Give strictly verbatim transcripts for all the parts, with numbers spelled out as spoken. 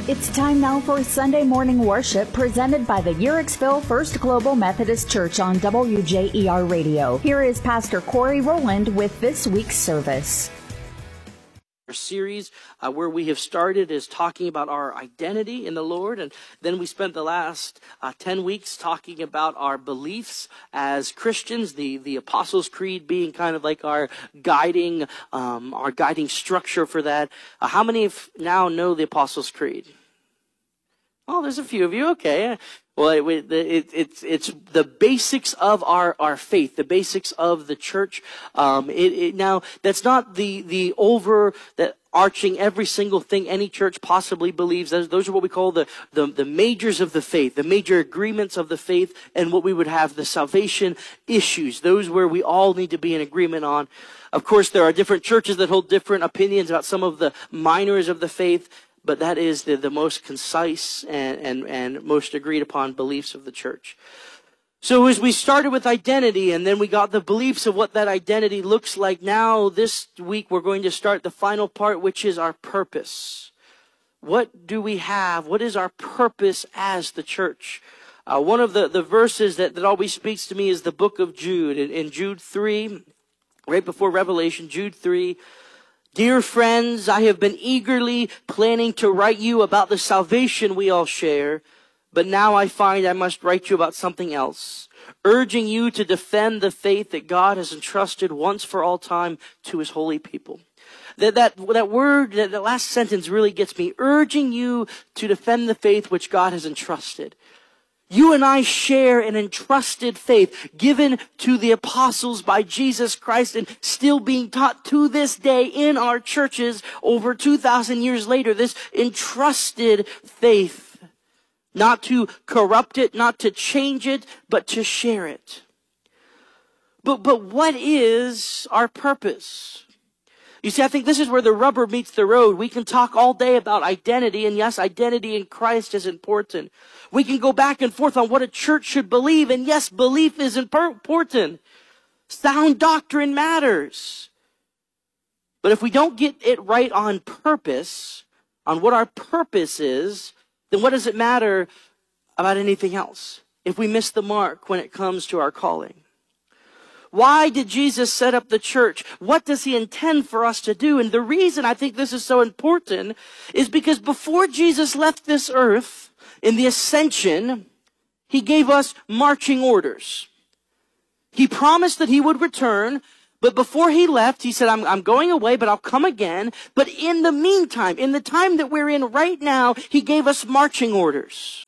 It's time now for Sunday morning worship presented by the Uhrichsville First Global Methodist Church on W J E R Radio. Here is Pastor Corey Rowland with this week's service. Our series uh, where we have started is talking about our identity in the Lord, and then we spent the last uh, ten weeks talking about our beliefs as Christians, the, the Apostles' Creed being kind of like our guiding um, our guiding structure for that. Uh, how many of now know the Apostles' Creed? Oh, there's a few of you. Okay. Well, it, it, it's it's the basics of our, our faith, the basics of the church. Um, it, it, now, that's not the the over that arching every single thing any church possibly believes. Those, those are what we call the, the the majors of the faith, the major agreements of the faith, and what we would have the salvation issues. Those where we all need to be in agreement on. Of course, there are different churches that hold different opinions about some of the minors of the faith. But that is the, the most concise and, and, and most agreed upon beliefs of the church. So as we started with identity and then we got the beliefs of what that identity looks like, now this week we're going to start the final part, which is our purpose. What do we have? What is our purpose as the church? Uh, one of the, the verses that, that always speaks to me is the book of Jude. In, in Jude three, right before Revelation, Jude three, dear friends, I have been eagerly planning to write you about the salvation we all share, but now I find I must write you about something else, urging you to defend the faith that God has entrusted once for all time to his holy people. That, that, that word, that, that last sentence really gets me, urging you to defend the faith which God has entrusted. You and I share an entrusted faith given to the apostles by Jesus Christ and still being taught to this day in our churches over two thousand years later. This entrusted faith, not to corrupt it, not to change it, but to share it. But, but what is our purpose? You see, I think this is where the rubber meets the road. We can talk all day about identity, and yes, identity in Christ is important. We can go back and forth on what a church should believe, and yes, belief is important. Sound doctrine matters. But if we don't get it right on purpose, on what our purpose is, then what does it matter about anything else if we miss the mark when it comes to our calling? Why did Jesus set up the church? What does he intend for us to do? And the reason I think this is so important is because before Jesus left this earth in the ascension, he gave us marching orders. He promised that he would return, but before he left, he said, I'm, I'm going away, but I'll come again. But in the meantime, in the time that we're in right now, he gave us marching orders.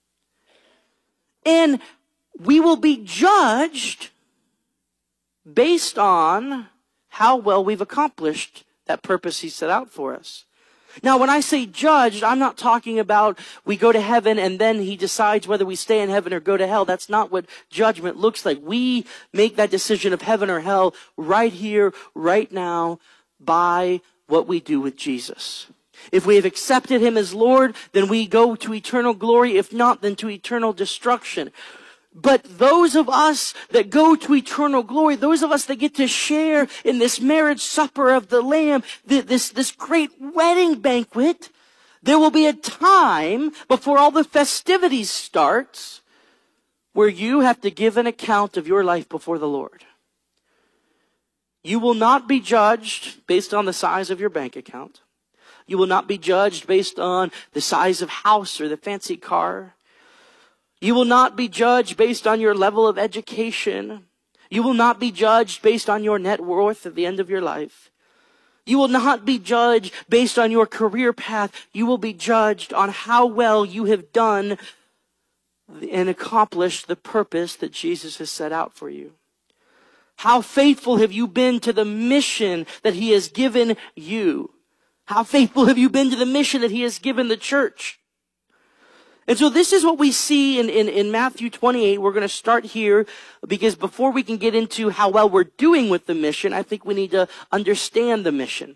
And we will be judged based on how well we've accomplished that purpose he set out for us. Now, when I say judged, I'm not talking about we go to heaven and then he decides whether we stay in heaven or go to hell. That's not what judgment looks like. We make that decision of heaven or hell right here, right now, by what we do with Jesus. If we have accepted him as Lord, then we go to eternal glory. If not, then to eternal destruction. But those of us that go to eternal glory, those of us that get to share in this marriage supper of the Lamb, this, this great wedding banquet, there will be a time before all the festivities start where you have to give an account of your life before the Lord. You will not be judged based on the size of your bank account. You will not be judged based on the size of house or the fancy car. You will not be judged based on your level of education. You will not be judged based on your net worth at the end of your life. You will not be judged based on your career path. You will be judged on how well you have done and accomplished the purpose that Jesus has set out for you. How faithful have you been to the mission that he has given you? How faithful have you been to the mission that he has given the church? And so this is what we see in, in, in Matthew twenty-eight. We're going to start here because before we can get into how well we're doing with the mission, I think we need to understand the mission.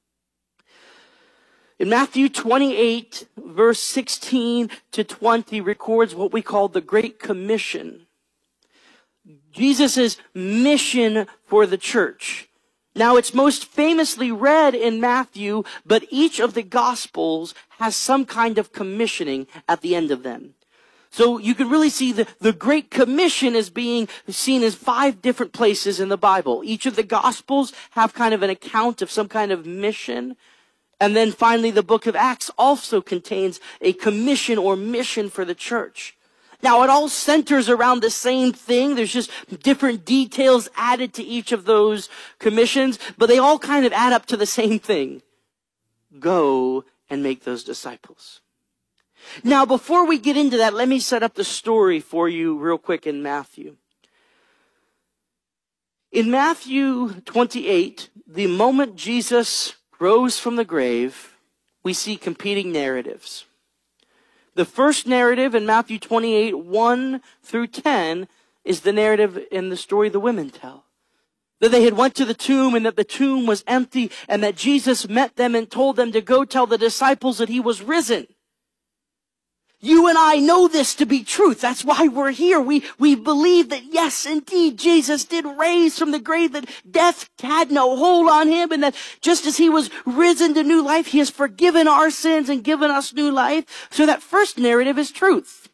In Matthew twenty-eight, verse sixteen to twenty records what we call the Great Commission. Jesus' mission for the church. Now, it's most famously read in Matthew, but each of the Gospels has some kind of commissioning at the end of them. So you can really see the, the Great Commission as being seen as five different places in the Bible. Each of the Gospels have kind of an account of some kind of mission. And then finally, the book of Acts also contains a commission or mission for the church. Now, it all centers around the same thing. There's just different details added to each of those commissions, but they all kind of add up to the same thing. Go and make those disciples. Now, before we get into that, let me set up the story for you real quick in Matthew. In Matthew twenty-eight, the moment Jesus rose from the grave, we see competing narratives. The first narrative in Matthew twenty-eight, one through ten, is the narrative in the story the women tell. That they had went to the tomb and that the tomb was empty and that Jesus met them and told them to go tell the disciples that he was risen. You and I know this to be truth. That's why we're here. We, we believe that yes, indeed, Jesus did raise from the grave, that death had no hold on him, and that just as he was risen to new life, he has forgiven our sins and given us new life. So that first narrative is truth.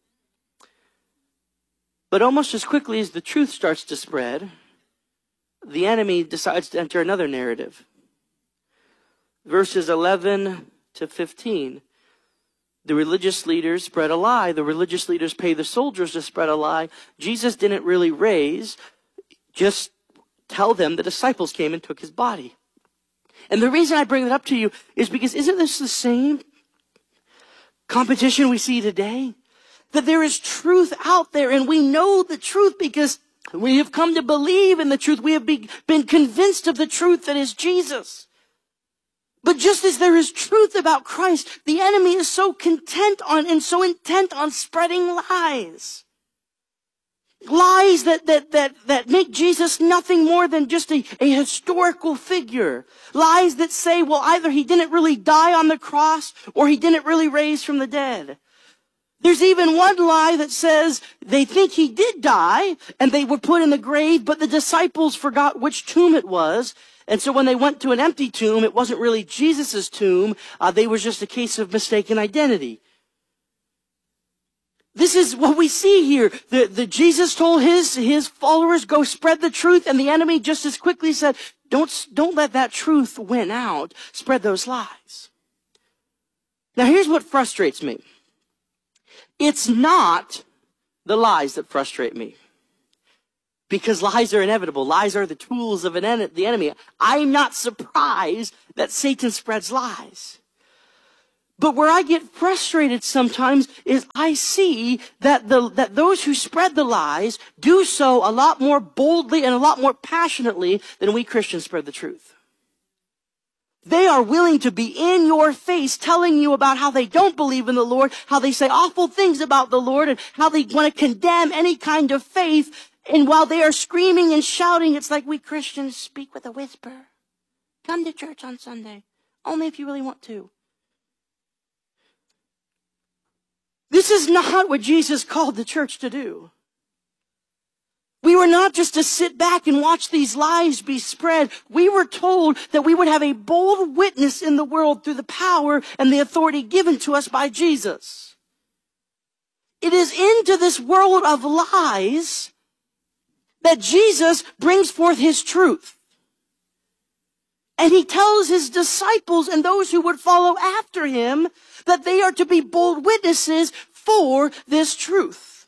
But almost as quickly as the truth starts to spread, the enemy decides to enter another narrative. Verses eleven to fifteen. The religious leaders spread a lie. The religious leaders pay the soldiers to spread a lie. Jesus didn't really raise. Just tell them the disciples came and took his body. And the reason I bring that up to you is because isn't this the same competition we see today? That there is truth out there and we know the truth because we have come to believe in the truth. We have be, been convinced of the truth that is Jesus. But just as there is truth about Christ, the enemy is so content on and so intent on spreading lies. Lies that, that, that, that make Jesus nothing more than just a, a historical figure. Lies that say, well, either he didn't really die on the cross or he didn't really raise from the dead. There's even one lie that says they think he did die and they were put in the grave, but the disciples forgot which tomb it was. And so when they went to an empty tomb, it wasn't really Jesus' tomb. Uh, they were just a case of mistaken identity. This is what we see here. The, the Jesus told his, his followers, go spread the truth. And the enemy just as quickly said, don't, don't let that truth win out. Spread those lies. Now here's what frustrates me. It's not the lies that frustrate me. Because lies are inevitable. Lies are the tools of an en- the enemy. I'm not surprised that Satan spreads lies. But where I get frustrated sometimes is I see that the that those who spread the lies do so a lot more boldly and a lot more passionately than we Christians spread the truth. They are willing to be in your face telling you about how they don't believe in the Lord, how they say awful things about the Lord, and how they want to condemn any kind of faith. And while they are screaming and shouting, it's like we Christians speak with a whisper. Come to church on Sunday, only if you really want to. This is not what Jesus called the church to do. We were not just to sit back and watch these lies be spread. We were told that we would have a bold witness in the world through the power and the authority given to us by Jesus. It is into this world of lies that Jesus brings forth his truth. And he tells his disciples and those who would follow after him that they are to be bold witnesses for this truth.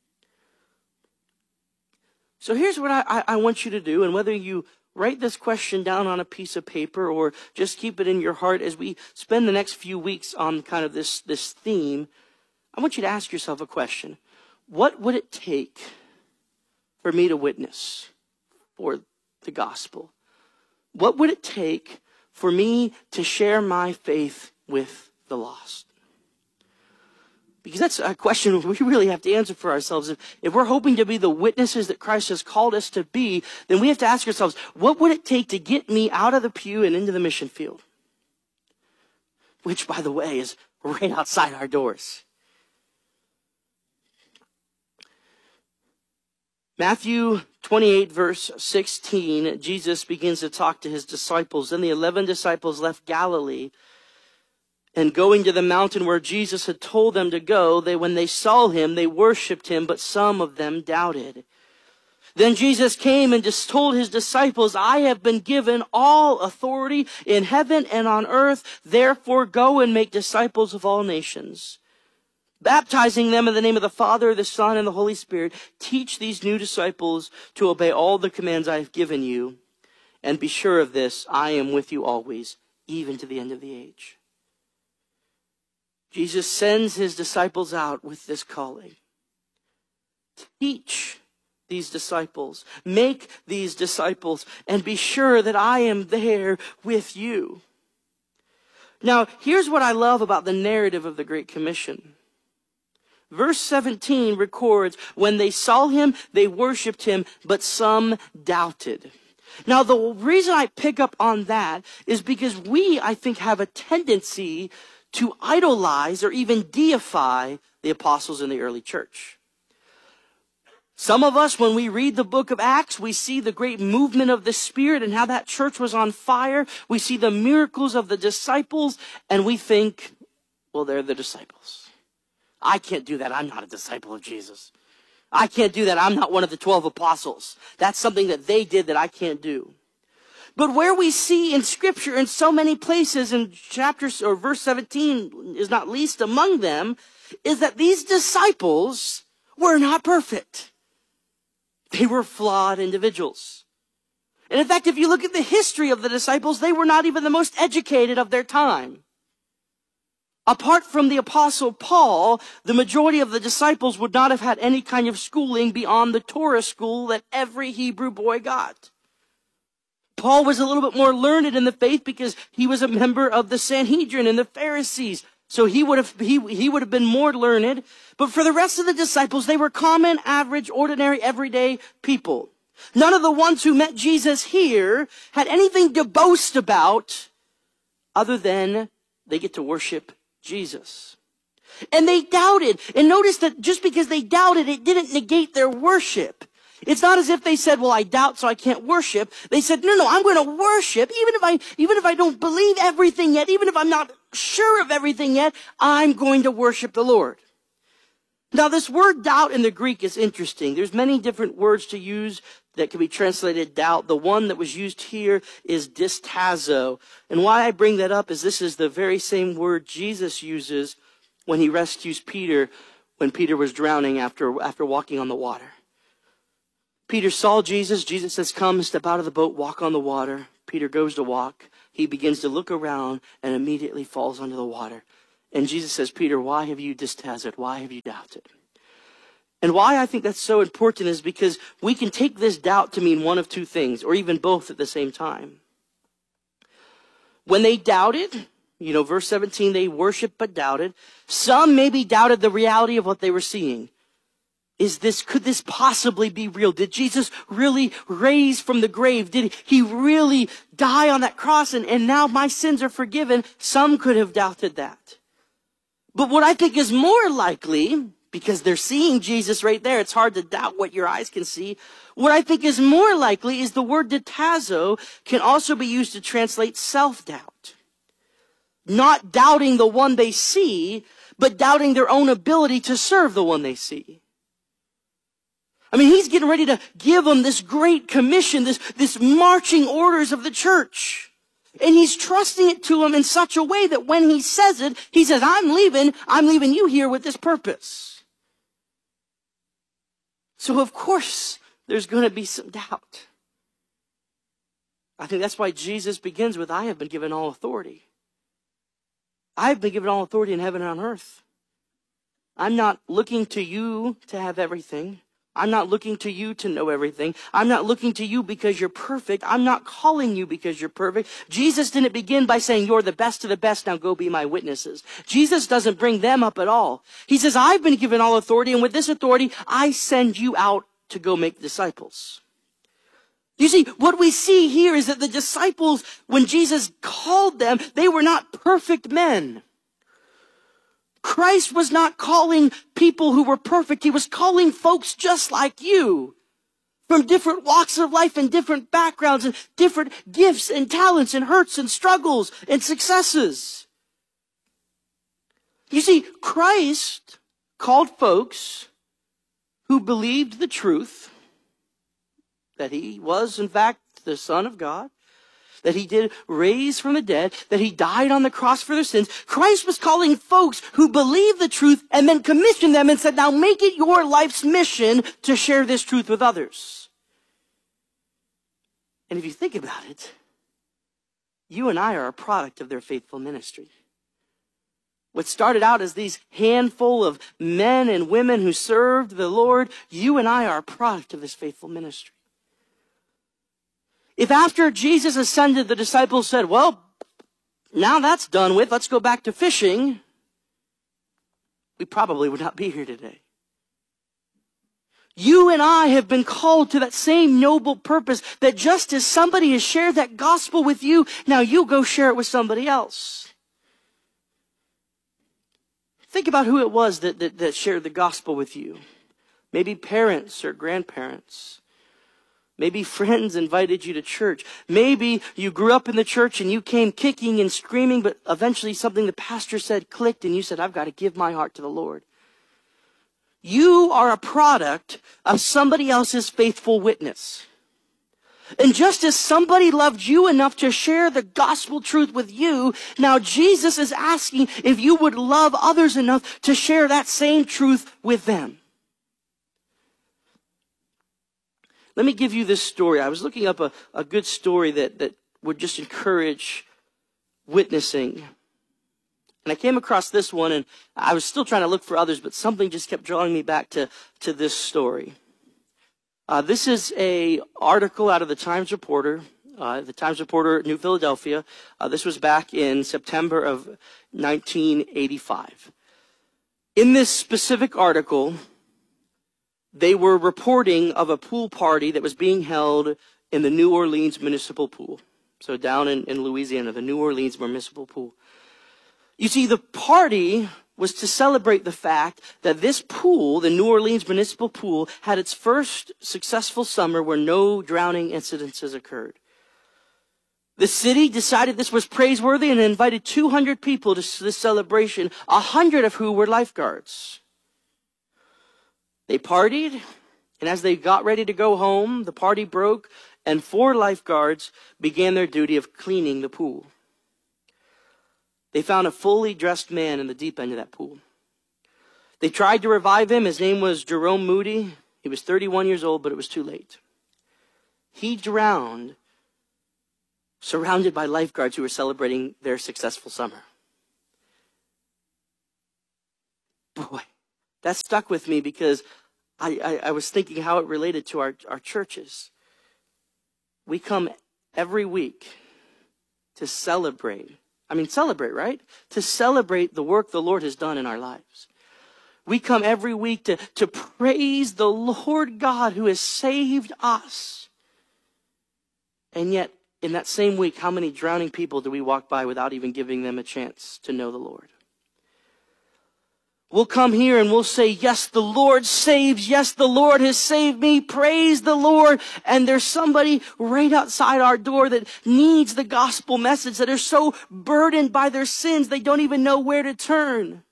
So here's what I, I, I want you to do, and whether you write this question down on a piece of paper or just keep it in your heart as we spend the next few weeks on kind of this, this theme, I want you to ask yourself a question. What would it take for me to witness for the gospel? What would it take for me to share my faith with the lost? Because that's a question we really have to answer for ourselves. If, if we're hoping to be the witnesses that Christ has called us to be, then we have to ask ourselves, what would it take to get me out of the pew and into the mission field? Which, by the way, is right outside our doors. Matthew twenty-eight, verse sixteen, Jesus begins to talk to his disciples. Then the eleven disciples left Galilee, and going to the mountain where Jesus had told them to go, they, when they saw him, they worshipped him, but some of them doubted. Then Jesus came and just told his disciples, I have been given all authority in heaven and on earth. Therefore go and make disciples of all nations, baptizing them in the name of the Father, the Son, and the Holy Spirit. Teach these new disciples to obey all the commands I have given you. And be sure of this, I am with you always, even to the end of the age. Jesus sends his disciples out with this calling. Teach these disciples, make these disciples, and be sure that I am there with you. Now, here's what I love about the narrative of the Great Commission. Verse seventeen records, when they saw him, they worshipped him, but some doubted. Now, the reason I pick up on that is because we, I think, have a tendency to idolize or even deify the apostles in the early church. Some of us, when we read the book of Acts, we see the great movement of the Spirit and how that church was on fire. We see the miracles of the disciples, and we think, well, they're the disciples. I can't do that. I'm not a disciple of Jesus. I can't do that. I'm not one of the twelve apostles. That's something that they did that I can't do. But where we see in Scripture in so many places, in chapters or verse seventeen is not least among them, is that these disciples were not perfect. They were flawed individuals. And in fact, if you look at the history of the disciples, they were not even the most educated of their time. Apart from the Apostle Paul, the majority of the disciples would not have had any kind of schooling beyond the Torah school that every Hebrew boy got. Paul was a little bit more learned in the faith because he was a member of the Sanhedrin and the Pharisees. So he would have, he, he would have been more learned. But for the rest of the disciples, they were common, average, ordinary, everyday people. None of the ones who met Jesus here had anything to boast about other than they get to worship Jesus. And they doubted. And notice that just because they doubted, it didn't negate their worship. It's not as if they said, well, I doubt, so I can't worship. They said, no, no, I'm going to worship. Even if I, even if I don't believe everything yet, even if I'm not sure of everything yet, I'm going to worship the Lord. Now, this word doubt in the Greek is interesting. There's many different words to use that can be translated doubt. The one that was used here is distazo. And why I bring that up is this is the very same word Jesus uses when he rescues Peter when Peter was drowning after, after walking on the water. Peter saw Jesus. Jesus says, come, step out of the boat, walk on the water. Peter goes to walk. He begins to look around and immediately falls under the water. And Jesus says, Peter, why have you distazzed? Why have you doubted? And why I think that's so important is because we can take this doubt to mean one of two things, or even both at the same time. When they doubted, you know, verse seventeen, they worshiped but doubted. Some maybe doubted the reality of what they were seeing. Is this, could this possibly be real? Did Jesus really raise from the grave? Did he really die on that cross and, and now my sins are forgiven? Some could have doubted that. But what I think is more likely, because they're seeing Jesus right there, it's hard to doubt what your eyes can see. What I think is more likely is the word ditazo can also be used to translate self-doubt. Not doubting the one they see, but doubting their own ability to serve the one they see. I mean, he's getting ready to give them this great commission, this, this marching orders of the church. And he's trusting it to them in such a way that when he says it, he says, I'm leaving, I'm leaving you here with this purpose. So of course, there's going to be some doubt. I think that's why Jesus begins with, I have been given all authority. I have been given all authority in heaven and on earth. I'm not looking to you to have everything. I'm not looking to you to know everything. I'm not looking to you because you're perfect. I'm not calling you because you're perfect. Jesus didn't begin by saying, you're the best of the best, now go be my witnesses. Jesus doesn't bring them up at all. He says, I've been given all authority, and with this authority, I send you out to go make disciples. You see, what we see here is that the disciples, when Jesus called them, they were not perfect men. Christ was not calling people who were perfect. He was calling folks just like you. from different walks of life and different backgrounds and different gifts and talents and hurts and struggles and successes. You see, Christ called folks who believed the truth, that he was, in fact, the Son of God, that he did raise from the dead, that he died on the cross for their sins. Christ was calling folks who believed the truth and then commissioned them and said, now make it your life's mission to share this truth with others. And if you think about it, you and I are a product of their faithful ministry. What started out as these handful of men and women who served the Lord, you and I are a product of this faithful ministry. If after Jesus ascended, the disciples said, well, now that's done with, let's go back to fishing, we probably would not be here today. You and I have been called to that same noble purpose, that just as somebody has shared that gospel with you, now you go share it with somebody else. Think about who it was that, that, that shared the gospel with you. Maybe parents or grandparents. Maybe friends invited you to church. Maybe you grew up in the church and you came kicking and screaming, but eventually something the pastor said clicked and you said, I've got to give my heart to the Lord. You are a product of somebody else's faithful witness. And just as somebody loved you enough to share the gospel truth with you, now Jesus is asking if you would love others enough to share that same truth with them. Let me give you this story. I was looking up a, a good story that, that would just encourage witnessing. And I came across this one, and I was still trying to look for others, but something just kept drawing me back to, to this story. Uh, this is a article out of the Times Reporter, uh, the Times Reporter, New Philadelphia. Uh, this was back in September of nineteen eighty-five. In this specific article, they were reporting of a pool party that was being held in the New Orleans Municipal Pool. So down in, in Louisiana, the New Orleans Municipal Pool. You see, the party was to celebrate the fact that this pool, the New Orleans Municipal Pool, had its first successful summer where no drowning incidences occurred. The city decided this was praiseworthy and invited two hundred people to this celebration, one hundred of who were lifeguards. They partied, and as they got ready to go home, the party broke, and four lifeguards began their duty of cleaning the pool. They found a fully dressed man in the deep end of that pool. They tried to revive him. His name was Jerome Moody. He was thirty-one years old, but it was too late. He drowned, surrounded by lifeguards who were celebrating their successful summer. Boy, that stuck with me because I, I, I was thinking how it related to our, our churches. We come every week to celebrate. I mean, celebrate, right? To celebrate the work the Lord has done in our lives. We come every week to, to praise the Lord God who has saved us. And yet, in that same week, how many drowning people do we walk by without even giving them a chance to know the Lord? We'll come here and we'll say, yes, the Lord saves. Yes, the Lord has saved me. Praise the Lord. And there's somebody right outside our door that needs the gospel message, that are so burdened by their sins, they don't even know where to turn.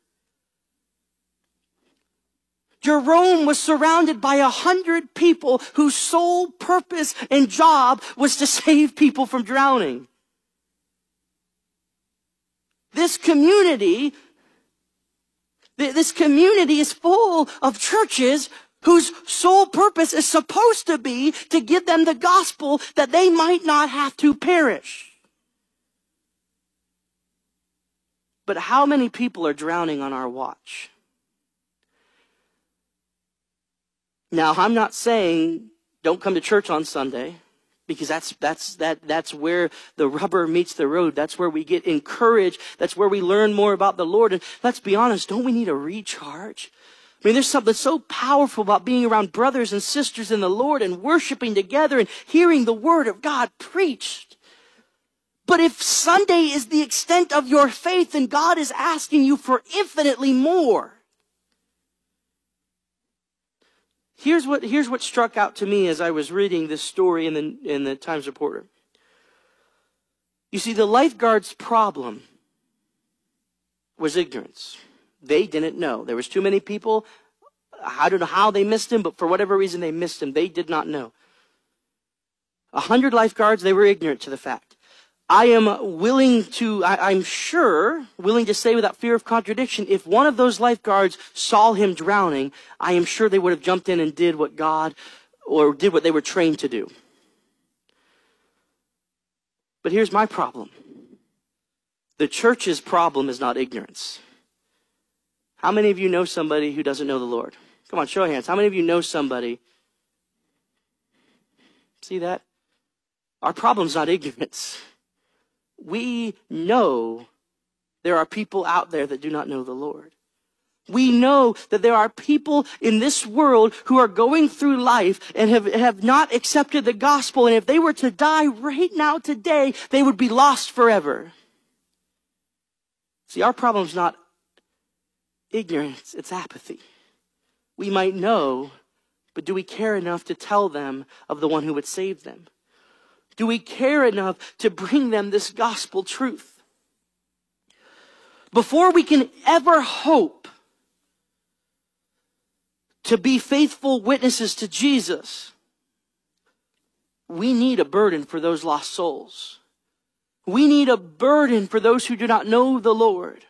Jerome was surrounded by a hundred people whose sole purpose and job was to save people from drowning. This community This community is full of churches whose sole purpose is supposed to be to give them the gospel that they might not have to perish. But how many people are drowning on our watch? Now, I'm not saying don't come to church on Sunday, because that's that's that that's where the rubber meets the road. That's where we get encouraged. That's where we learn more about the Lord. And let's be honest, don't we need a recharge? I mean, there's something so powerful about being around brothers and sisters in the Lord and worshiping together and hearing the word of God preached. But if Sunday is the extent of your faith, then God is asking you for infinitely more. Here's what, here's what struck out to me as I was reading this story in the, in the Times Reporter. You see, the lifeguards' problem was ignorance. They didn't know. There was too many people. I don't know how they missed him, but for whatever reason they missed him. They did not know. A hundred lifeguards, they were ignorant to the fact. I am willing to, I, I'm sure, willing to say without fear of contradiction, if one of those lifeguards saw him drowning, I am sure they would have jumped in and did what God, or did what they were trained to do. But here's my problem. The church's problem is not ignorance. How many of you know somebody who doesn't know the Lord? Come on, show of hands. How many of you know somebody? See that? Our problem's not ignorance. We know there are people out there that do not know the Lord. We know that there are people in this world who are going through life and have, have not accepted the gospel. And if they were to die right now today, they would be lost forever. See, our problem's not ignorance, it's apathy. We might know, but do we care enough to tell them of the one who would save them? Do we care enough to bring them this gospel truth? Before we can ever hope to be faithful witnesses to Jesus, we need a burden for those lost souls. We need a burden for those who do not know the Lord.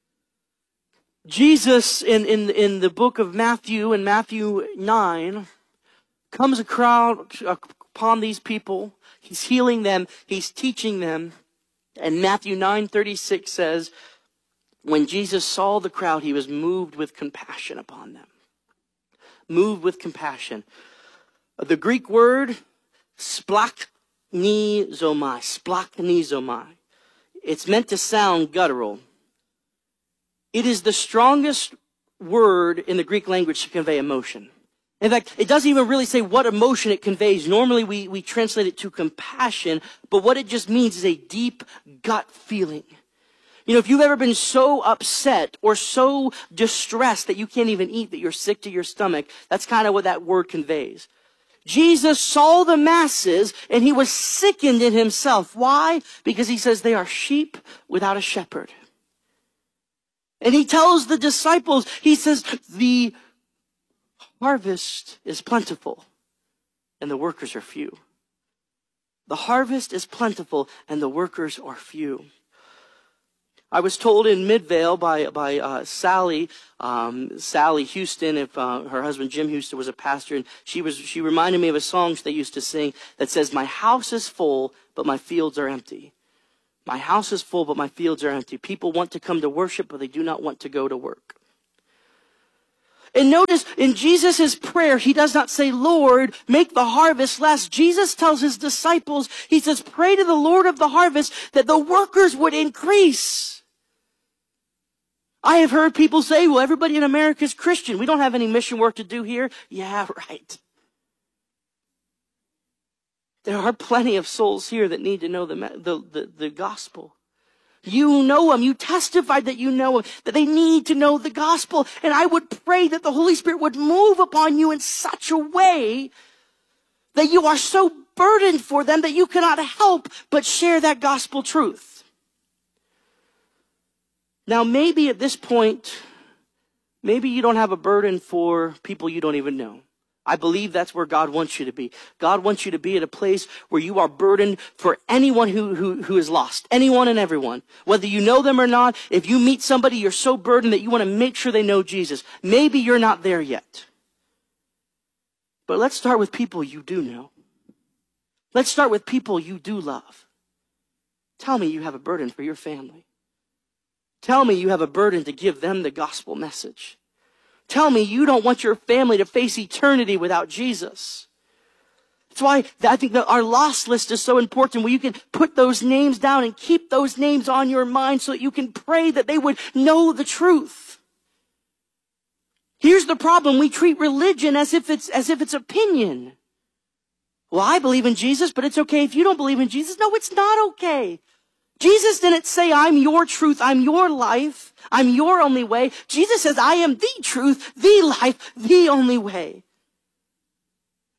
Jesus, in, in, in the book of Matthew, in Matthew nine, comes a crowd upon these people. He's healing them. He's teaching them. And Matthew nine thirty-six says, when Jesus saw the crowd, he was moved with compassion upon them. Moved with compassion. The Greek word, splachnizomai. Splachnizomai. It's meant to sound guttural. It is the strongest word in the Greek language to convey emotion. In fact, it doesn't even really say what emotion it conveys. Normally we, we translate it to compassion, but what it just means is a deep gut feeling. You know, if you've ever been so upset or so distressed that you can't even eat, that you're sick to your stomach, that's kind of what that word conveys. Jesus saw the masses and he was sickened in himself. Why? Because he says they are sheep without a shepherd. And he tells the disciples, he says, the harvest is plentiful and the workers are few. The harvest is plentiful and the workers are few. I was told in Midvale by by uh, Sally, um, Sally Houston, if uh, her husband Jim Houston was a pastor, and she was she reminded me of a song they used to sing that says, "My house is full, but my fields are empty. My house is full, but my fields are empty." People want to come to worship, but they do not want to go to work. And notice in Jesus' prayer, he does not say, "Lord, make the harvest less." Jesus tells his disciples, he says, "Pray to the Lord of the harvest that the workers would increase." I have heard people say, well, everybody in America is Christian. We don't have any mission work to do here. Yeah, right. There are plenty of souls here that need to know the, the, the, the gospel. You know them. You testified that you know them, that they need to know the gospel. And I would pray that the Holy Spirit would move upon you in such a way that you are so burdened for them that you cannot help but share that gospel truth. Now, maybe at this point, maybe you don't have a burden for people you don't even know. I believe that's where God wants you to be. God wants you to be at a place where you are burdened for anyone who, who, who is lost. Anyone and everyone. Whether you know them or not, if you meet somebody, you're so burdened that you want to make sure they know Jesus. Maybe you're not there yet. But let's start with people you do know. Let's start with people you do love. Tell me you have a burden for your family. Tell me you have a burden to give them the gospel message. Tell me you don't want your family to face eternity without Jesus. That's why I think that our lost list is so important, where you can put those names down and keep those names on your mind so that you can pray that they would know the truth. Here's the problem. We treat religion as if it's, as if it's opinion. Well, I believe in Jesus, but it's okay if you don't believe in Jesus. No, it's not okay. Jesus didn't say, I'm your truth, I'm your life, I'm your only way. Jesus says, I am the truth, the life, the only way.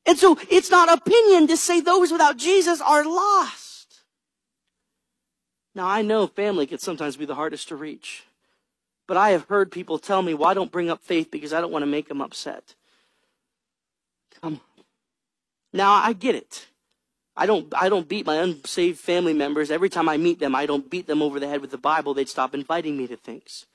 And so it's not opinion to say those without Jesus are lost. Now, I know family can sometimes be the hardest to reach. But I have heard people tell me, well, I don't bring up faith because I don't want to make them upset. Come on. Now, I get it. I don't, I don't beat my unsaved family members. Every time I meet them, I don't beat them over the head with the Bible. They'd stop inviting me to things.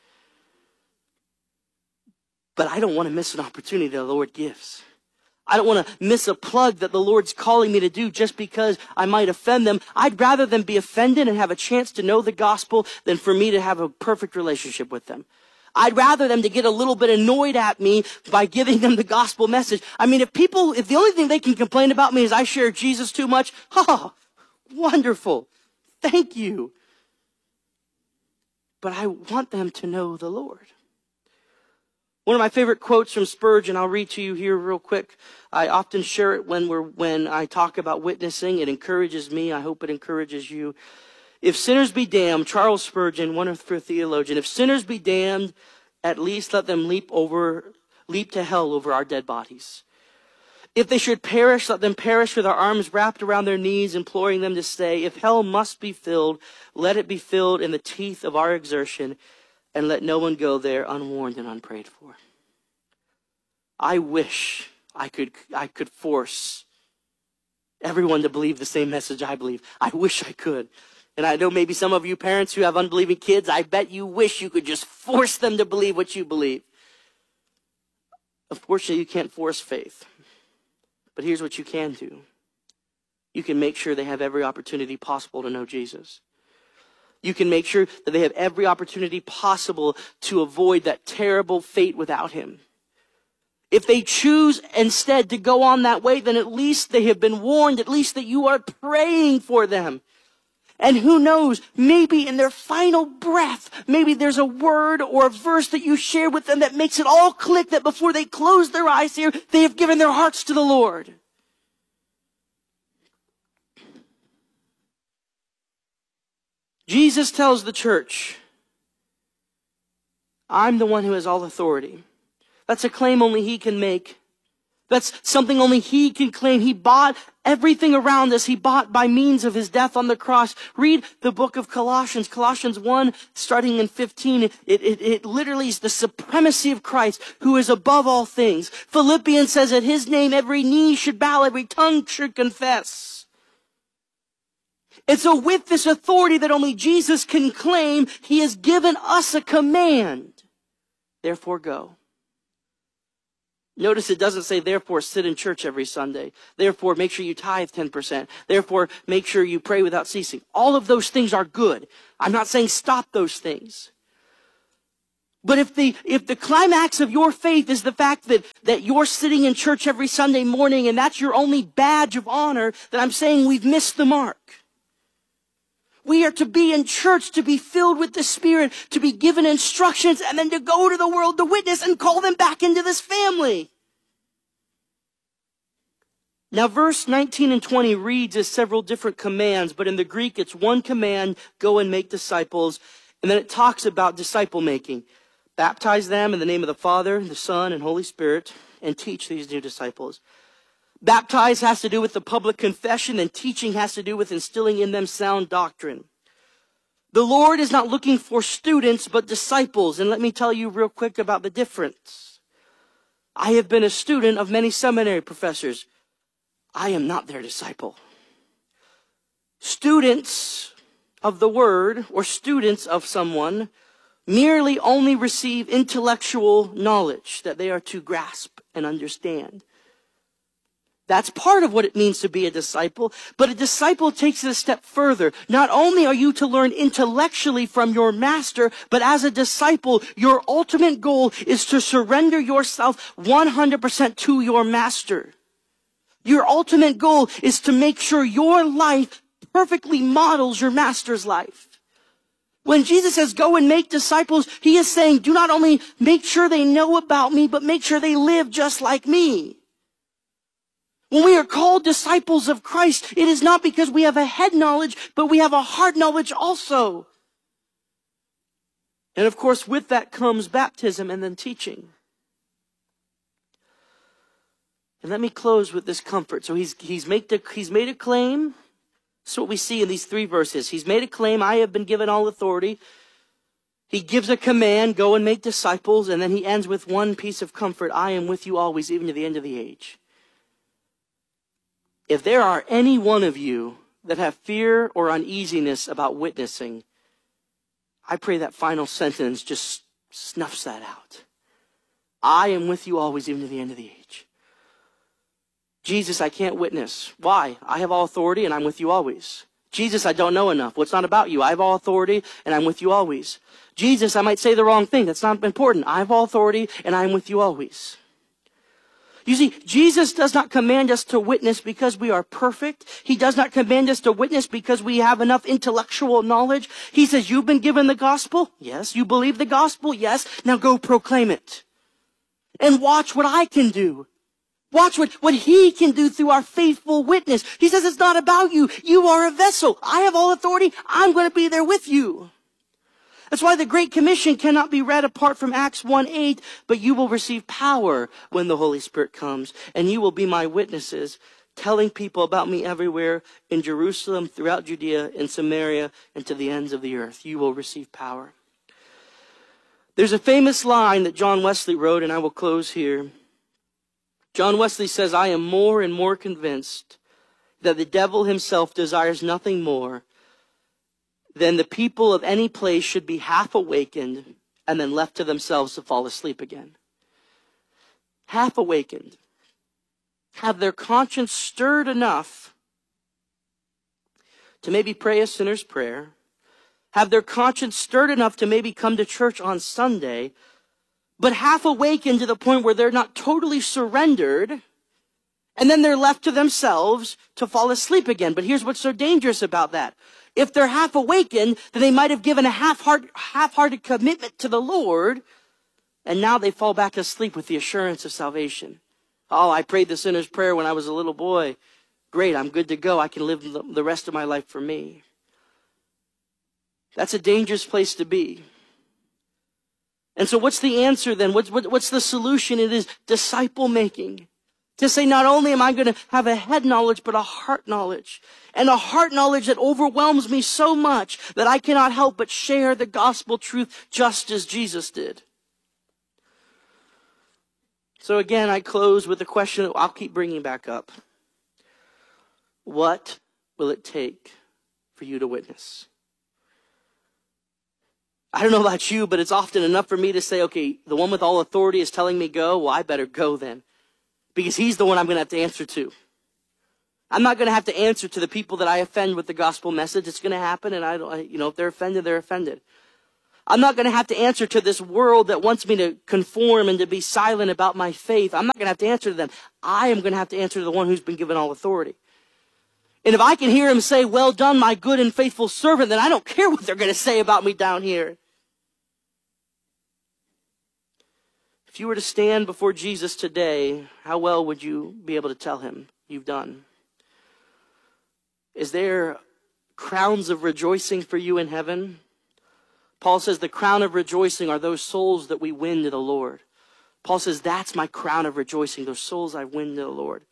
But I don't want to miss an opportunity that the Lord gives. I don't want to miss a plug that the Lord's calling me to do just because I might offend them. I'd rather them be offended and have a chance to know the gospel than for me to have a perfect relationship with them. I'd rather them to get a little bit annoyed at me by giving them the gospel message. I mean, if people, if the only thing they can complain about me is I share Jesus too much, oh, wonderful. Thank you. But I want them to know the Lord. One of my favorite quotes from Spurgeon, I'll read to you here real quick. I often share it when we're, when I talk about witnessing. It encourages me. I hope it encourages you. If sinners be damned, Charles Spurgeon, wonderful theologian, if sinners be damned, at least let them leap over, leap to hell over our dead bodies. If they should perish, let them perish with our arms wrapped around their knees, imploring them to stay. If hell must be filled, let it be filled in the teeth of our exertion, and let no one go there unwarned and unprayed for. I wish I could, I could force everyone to believe the same message I believe. I wish I could. And I know maybe some of you parents who have unbelieving kids, I bet you wish you could just force them to believe what you believe. Unfortunately, you can't force faith. But here's what you can do. You can make sure they have every opportunity possible to know Jesus. You can make sure that they have every opportunity possible to avoid that terrible fate without him. If they choose instead to go on that way, then at least they have been warned, at least that you are praying for them. And who knows, maybe in their final breath, maybe there's a word or a verse that you share with them that makes it all click, that before they close their eyes here, they have given their hearts to the Lord. Jesus tells the church, I'm the one who has all authority. That's a claim only he can make. That's something only he can claim. He bought everything around us. He bought by means of his death on the cross. Read the book of Colossians. Colossians one, starting in fifteen. It, it, it literally is the supremacy of Christ, who is above all things. Philippians says at his name every knee should bow, every tongue should confess. And so with this authority that only Jesus can claim, he has given us a command. Therefore go. Notice it doesn't say, therefore, sit in church every Sunday. Therefore, make sure you tithe ten percent. Therefore, make sure you pray without ceasing. All of those things are good. I'm not saying stop those things. But if the, if the climax of your faith is the fact that, that you're sitting in church every Sunday morning and that's your only badge of honor, then I'm saying we've missed the mark. We are to be in church, to be filled with the Spirit, to be given instructions, and then to go to the world to witness and call them back into this family. Now, verse nineteen and twenty reads as several different commands, but in the Greek, it's one command, go and make disciples. And then it talks about disciple making. Baptize them in the name of the Father, the Son, and Holy Spirit, and teach these new disciples. Baptize has to do with the public confession, and teaching has to do with instilling in them sound doctrine. The Lord is not looking for students, but disciples. And let me tell you real quick about the difference. I have been a student of many seminary professors. I am not their disciple. Students of the word, or students of someone, merely only receive intellectual knowledge that they are to grasp and understand. That's part of what it means to be a disciple, but a disciple takes it a step further. Not only are you to learn intellectually from your master, but as a disciple, your ultimate goal is to surrender yourself one hundred percent to your master. Your ultimate goal is to make sure your life perfectly models your master's life. When Jesus says, go and make disciples, he is saying, do not only make sure they know about me, but make sure they live just like me. When we are called disciples of Christ, it is not because we have a head knowledge, but we have a heart knowledge also. And of course, with that comes baptism and then teaching. And let me close with this comfort. So he's, he's, made, the, he's made a claim. That's what we see in these three verses. He's made a claim, I have been given all authority. He gives a command, go and make disciples. And then he ends with one piece of comfort, I am with you always, even to the end of the age. If there are any one of you that have fear or uneasiness about witnessing, I pray that final sentence just snuffs that out. I am with you always, even to the end of the age. Jesus, I can't witness. Why? I have all authority and I'm with you always. Jesus, I don't know enough. Well, it's not about you. I have all authority and I'm with you always. Jesus, I might say the wrong thing. That's not important. I have all authority and I'm with you always. You see, Jesus does not command us to witness because we are perfect. He does not command us to witness because we have enough intellectual knowledge. He says, you've been given the gospel? Yes. You believe the gospel? Yes. Now go proclaim it. And watch what I can do. Watch what, what he can do through our faithful witness. He says, it's not about you. You are a vessel. I have all authority. I'm going to be there with you. That's why the Great Commission cannot be read apart from Acts one eight, but you will receive power when the Holy Spirit comes, and you will be my witnesses, telling people about me everywhere, in Jerusalem, throughout Judea, in Samaria, and to the ends of the earth. You will receive power. There's a famous line that John Wesley wrote, and I will close here. John Wesley says, I am more and more convinced that the devil himself desires nothing more then the people of any place should be half awakened and then left to themselves to fall asleep again. Half awakened. Have their conscience stirred enough to maybe pray a sinner's prayer. Have their conscience stirred enough to maybe come to church on Sunday, but half awakened to the point where they're not totally surrendered, and then they're left to themselves to fall asleep again. But here's what's so dangerous about that. If they're half awakened, then they might have given a half-heart, half-hearted commitment to the Lord, and now they fall back asleep with the assurance of salvation. Oh, I prayed the sinner's prayer when I was a little boy. Great, I'm good to go. I can live the rest of my life for me. That's a dangerous place to be. And so what's the answer then? What's, what, what's the solution? It is disciple making. To say, not only am I going to have a head knowledge, but a heart knowledge. And a heart knowledge that overwhelms me so much that I cannot help but share the gospel truth just as Jesus did. So again, I close with a question that I'll keep bringing back up. What will it take for you to witness? I don't know about you, but it's often enough for me to say, okay, the one with all authority is telling me go, well, I better go then. Because he's the one I'm going to have to answer to. I'm not going to have to answer to the people that I offend with the gospel message. It's going to happen, and I don't, you know, if they're offended, they're offended. I'm not going to have to answer to this world that wants me to conform and to be silent about my faith. I'm not going to have to answer to them. I am going to have to answer to the one who's been given all authority. And if I can hear him say, well done, my good and faithful servant, then I don't care what they're going to say about me down here. If you were to stand before Jesus today, how well would you be able to tell him you've done? Is there crowns of rejoicing for you in heaven? Paul says the crown of rejoicing are those souls that we win to the Lord. Paul says that's my crown of rejoicing, those souls I win to the Lord.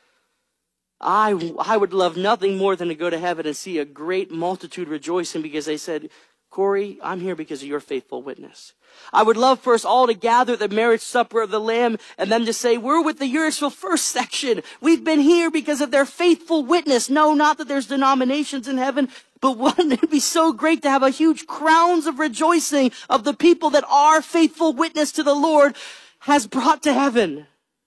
I, I would love nothing more than to go to heaven and see a great multitude rejoicing because they said, Corey, I'm here because of your faithful witness. I would love for us all to gather at the marriage supper of the Lamb and them to say, we're with the Urexville First section. We've been here because of their faithful witness. No, not that there's denominations in heaven, but wouldn't it be so great to have a huge crowns of rejoicing of the people that our faithful witness to the Lord has brought to heaven.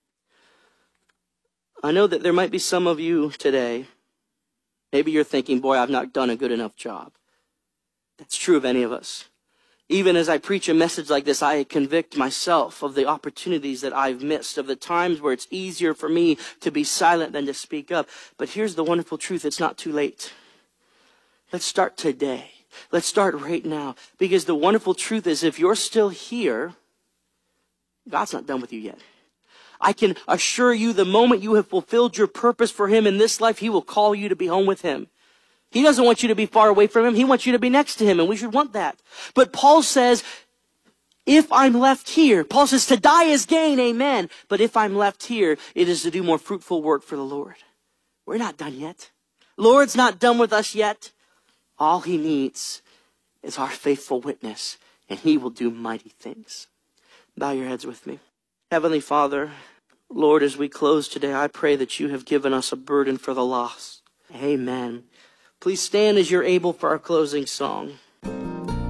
I know that there might be some of you today, maybe you're thinking, boy, I've not done a good enough job. That's true of any of us. Even as I preach a message like this, I convict myself of the opportunities that I've missed, of the times where it's easier for me to be silent than to speak up. But here's the wonderful truth. It's not too late. Let's start today. Let's start right now. Because the wonderful truth is if you're still here, God's not done with you yet. I can assure you the moment you have fulfilled your purpose for him in this life, he will call you to be home with him. He doesn't want you to be far away from him. He wants you to be next to him, and we should want that. But Paul says, If I'm left here, Paul says to die is gain, amen. But if I'm left here, it is to do more fruitful work for the Lord. We're not done yet. Lord's not done with us yet. All he needs is our faithful witness, and he will do mighty things. Bow your heads with me. Heavenly Father, Lord, as we close today, I pray that you have given us a burden for the lost. Amen. Please stand as you're able for our closing song.